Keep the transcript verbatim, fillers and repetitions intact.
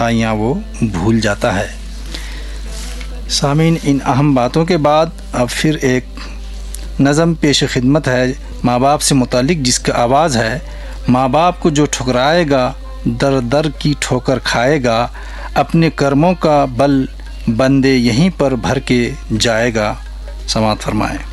अच्छाइयाँ वो भूल जाता है। सामीन, इन अहम बातों के बाद अब फिर एक नज़म पेश खिदमत है माँ बाप से मुतालिक, जिसका आवाज़ है: माँ बाप को जो ठुकराएगा दर दर की ठोकर खाएगा, अपने कर्मों का बल बंदे यहीं पर भर के जाएगा। समाअत फरमाएं।